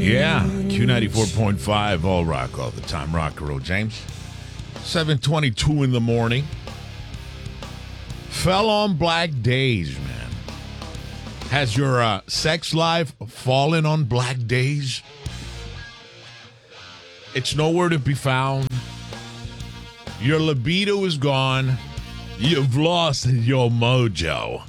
Yeah, Q94.5, all rock all the time. Rock and roll, James. 7:22 in the morning. Fell on black days, man. Has your sex life fallen on black days? It's nowhere to be found. Your libido is gone. You've lost your mojo.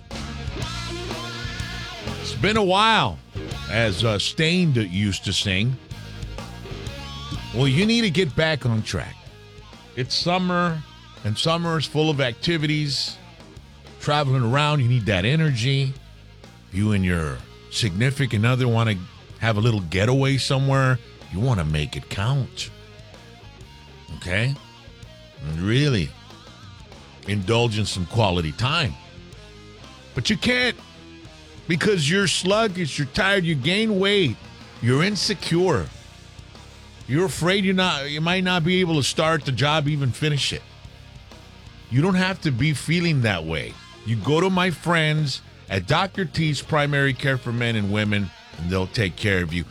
It's been a while, as Stained used to sing. Well, you need to get back on track. It's summer, and summer is full of activities. Traveling around, you need that energy. You and your significant other want to have a little getaway somewhere. You want to make it count. Okay? And really indulge in some quality time. But you can't, because you're sluggish, you're tired, you gain weight, you're insecure. You're afraid you might not be able to start the job, even finish it. You don't have to be feeling that way. You go to my friends at Dr. T's Primary Care for Men and Women, and they'll take care of you.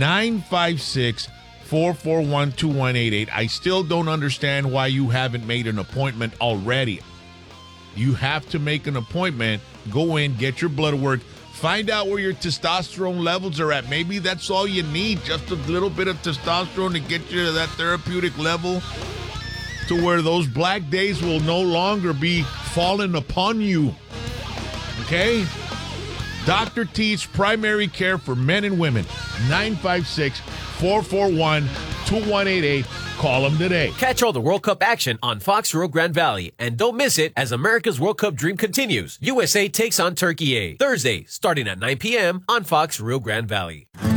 956-441-2188. I still don't understand why you haven't made an appointment already. You have to make an appointment. Go in, get your blood work. Find out where your testosterone levels are at. Maybe that's all you need, just a little bit of testosterone to get you to that therapeutic level to where those black days will no longer be falling upon you. Okay? Dr. T's Primary Care for Men and Women, 956-441-2188. Call them today. Catch all the World Cup action on Fox Rio Grande Valley. And don't miss it as America's World Cup dream continues. USA takes on Turkey A. Thursday, starting at 9 p.m. on Fox Rio Grande Valley.